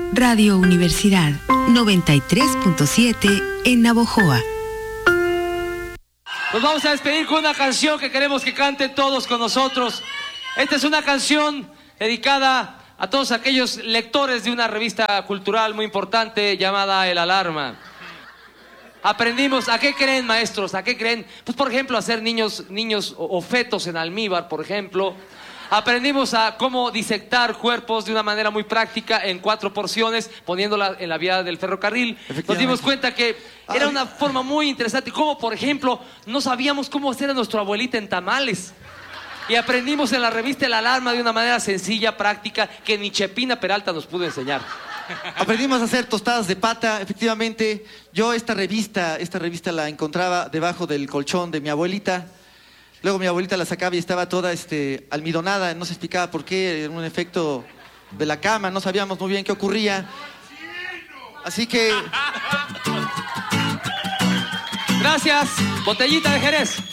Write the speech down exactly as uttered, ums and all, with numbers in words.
Radio Universidad noventa y tres punto siete en Navojoa. Nos vamos a despedir con una canción que queremos que canten todos con nosotros. Esta es una canción dedicada a todos aquellos lectores de una revista cultural muy importante llamada El Alarma. Aprendimos, ¿a qué creen, maestros? ¿A qué creen? Pues, por ejemplo, a ser niños, niños o, o fetos en almíbar, por ejemplo. Aprendimos a cómo disectar cuerpos de una manera muy práctica en cuatro porciones, poniéndola en la vía del ferrocarril. Nos dimos cuenta que era una forma muy interesante. Como, por ejemplo, no sabíamos cómo hacer a nuestra abuelita en tamales. Y aprendimos en la revista El Alarma de una manera sencilla, práctica, que ni Chepina Peralta nos pudo enseñar. Aprendimos a hacer tostadas de pata, efectivamente. Yo esta revista, esta revista la encontraba debajo del colchón de mi abuelita. Luego mi abuelita la sacaba y estaba toda este, almidonada, no se explicaba por qué, era un efecto de la cama, no sabíamos muy bien qué ocurría. Así que... Gracias, Botellita de Jerez.